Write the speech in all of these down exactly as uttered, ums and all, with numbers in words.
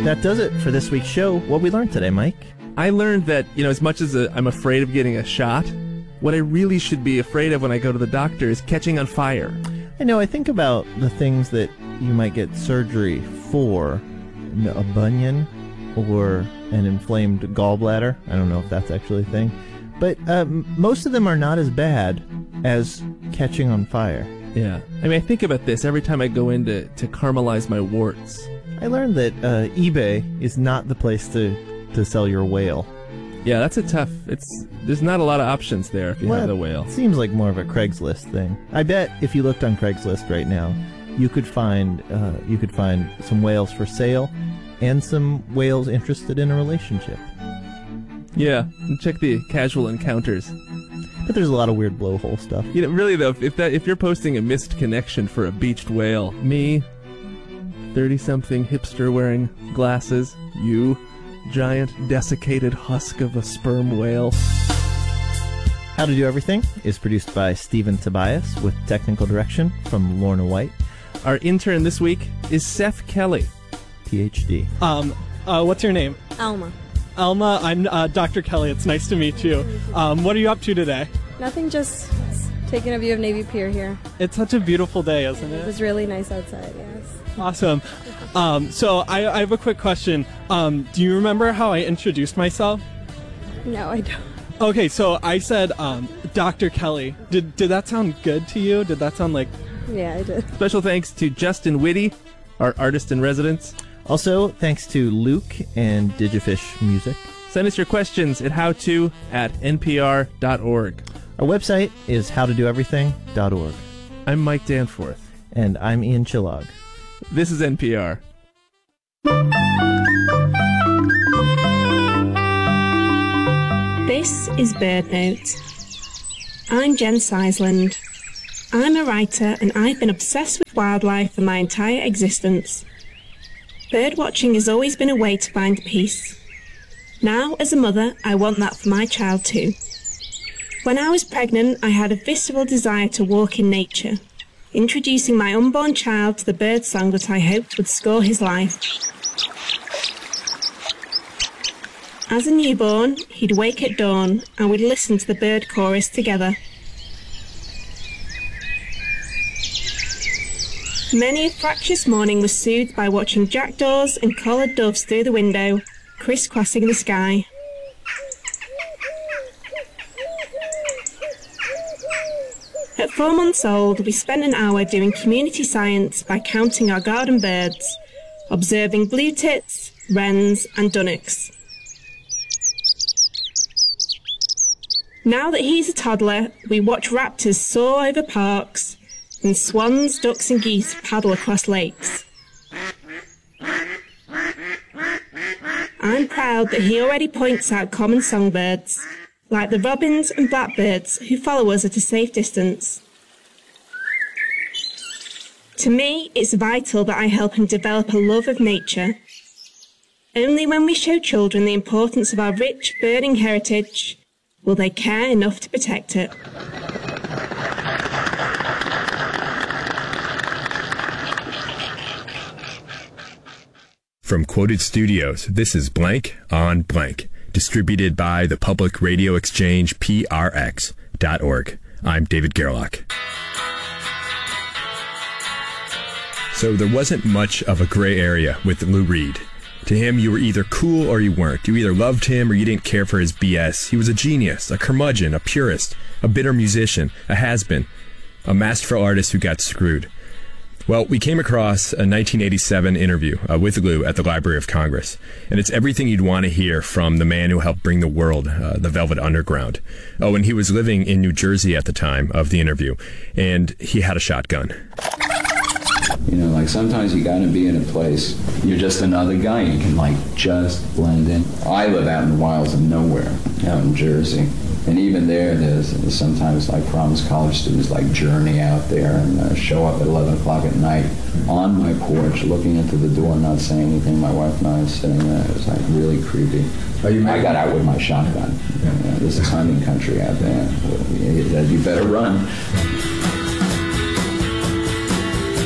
that does it for this week's show. What we learned today, Mike? I learned that, you know, as much as a, I'm afraid of getting a shot, what I really should be afraid of when I go to the doctor is catching on fire. I know, I think about the things that you might get surgery for, a bunion or an inflamed gallbladder. I don't know if that's actually a thing. But um, most of them are not as bad as catching on fire. Yeah. I mean, I think about this every time I go in to, to caramelize my warts. I learned that uh, eBay is not the place to, to sell your whale. Yeah, that's a tough... It's There's not a lot of options there if you well, have the whale. It seems like more of a Craigslist thing. I bet if you looked on Craigslist right now, you could find uh, you could find some whales for sale and some whales interested in a relationship. Yeah, check the casual encounters. But there's a lot of weird blowhole stuff. You know, really though, if that if you're posting a missed connection for a beached whale, me, thirty-something hipster wearing glasses, you, giant desiccated husk of a sperm whale. How to Do Everything is produced by Stephen Tobias with technical direction from Lorna White. Our intern this week is Seth Kelly, P H D. Um, uh, what's your name? Alma. Alma, I'm uh, Doctor Kelly. It's nice to meet you. Um, what are you up to today? Nothing, just taking a view of Navy Pier here. It's such a beautiful day, isn't it? It was really nice outside, yes. Awesome. Um, so I, I have a quick question. Um, do you remember how I introduced myself? No, I don't. Okay, so I said um, Doctor Kelly. Did did that sound good to you? Did that sound like... Yeah, I did. Special thanks to Justin Whitty, our artist in residence. Also, thanks to Luke and Digifish Music. Send us your questions at howto at npr dot org. Our website is how to do everything dot org. I'm Mike Danforth. And I'm Ian Chillog. This is N P R. This is Bird Note. I'm Jen Seisland. I'm a writer and I've been obsessed with wildlife for my entire existence. Birdwatching has always been a way to find peace. Now, as a mother, I want that for my child too. When I was pregnant, I had a visceral desire to walk in nature, introducing my unborn child to the birdsong that I hoped would score his life. As a newborn, he'd wake at dawn and we'd listen to the bird chorus together. Many a fractious morning was soothed by watching jackdaws and collared doves through the window, crisscrossing the sky. At four months old, we spent an hour doing community science by counting our garden birds, observing blue tits, wrens and dunnocks. Now that he's a toddler, we watch raptors soar over parks and swans, ducks and geese paddle across lakes. I'm proud that he already points out common songbirds, like the robins and blackbirds who follow us at a safe distance. To me, it's vital that I help him develop a love of nature. Only when we show children the importance of our rich birding heritage will they care enough to protect it. From Quoted Studios, this is Blank on Blank, distributed by the Public Radio Exchange, P R X dot org. I'm David Gerlach. So there wasn't much of a gray area with Lou Reed. To him, you were either cool or you weren't. You either loved him or you didn't care for his B S. He was a genius, a curmudgeon, a purist, a bitter musician, a has-been, a masterful artist who got screwed. Well, we came across a nineteen eighty-seven interview uh, with Lou at the Library of Congress, and it's everything you'd want to hear from the man who helped bring the world, uh, the Velvet Underground. Oh, and he was living in New Jersey at the time of the interview, and he had a shotgun. You know, like sometimes you gotta be in a place, you're just another guy, you can like just blend in. I live out in the wilds of nowhere, out in Jersey. And even there, there's, there's sometimes like Promise College students like journey out there and uh, show up at eleven o'clock at night on my porch, looking into the door, not saying anything. My wife and I are sitting there. It was like really creepy. Are you I got out with my shotgun. Yeah. You know, this is hunting country out there. You better run.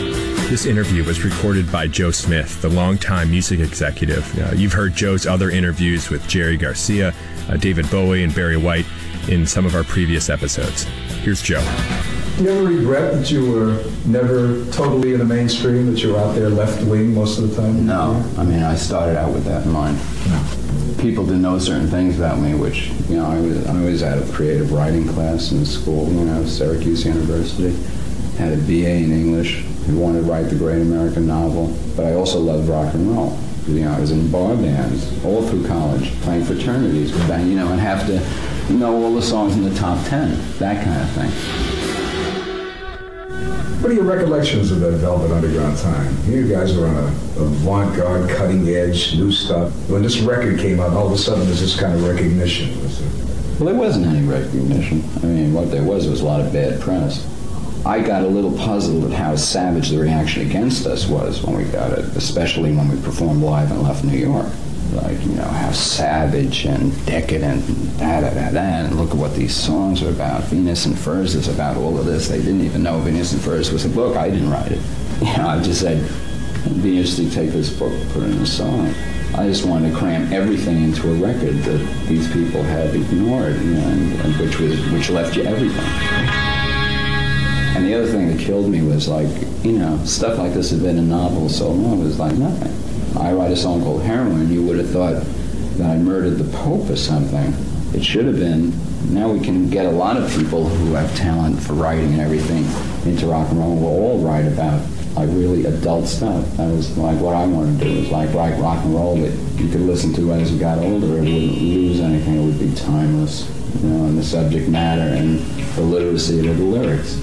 This interview was recorded by Joe Smith, the longtime music executive. Uh, you've heard Joe's other interviews with Jerry Garcia, uh, David Bowie, and Barry White in some of our previous episodes. Here's Joe. Do you ever regret that you were never totally in the mainstream, that you were out there left-wing most of the time? No. I mean, I started out with that in mind. No. People didn't know certain things about me, which, you know, I was, I was at a creative writing class in school, you know, Syracuse University. Had a B A in English. I wanted to write the great American novel. But I also loved rock and roll. You know, I was in bar bands all through college, playing fraternities, bang, you know, and have to know all the songs in the top ten, that kind of thing. What are your recollections of that Velvet Underground time? You guys were on a avant-garde, cutting-edge, new stuff. When this record came out, all of a sudden there's this kind of recognition. Was it? Well, there wasn't any recognition. I mean, what there was was a lot of bad press. I got a little puzzled at how savage the reaction against us was when we got it, especially when we performed live and left New York. Like, you know, how savage and decadent and da-da-da-da, and look at what these songs are about. Venus and Furs is about all of this. They didn't even know Venus and Furs was a book. I didn't write it. You know, I just said, it'd be interesting to take this book and put it in a song. I just wanted to cram everything into a record that these people had ignored, you know, and, and which was which left you everything. And the other thing that killed me was, like, you know, stuff like this had been in novels so long, it was like nothing. I write a song called Heroin, you would have thought that I murdered the Pope or something. It should have been, now we can get a lot of people who have talent for writing and everything into rock and roll. We'll all write about, like, really adult stuff. That was, like, what I wanted to do, was, like, write rock and roll that you could listen to as you got older. It wouldn't lose anything. It would be timeless, you know, in the subject matter and the literacy of the lyrics.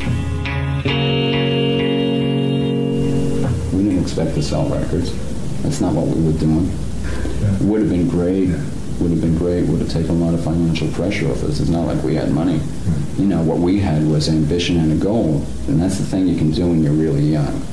We didn't expect to sell records. That's not what we were doing. It would have been great. Would have been great. Would have taken a lot of financial pressure off us. It's not like we had money. You know, what we had was ambition and a goal. And that's the thing you can do when you're really young.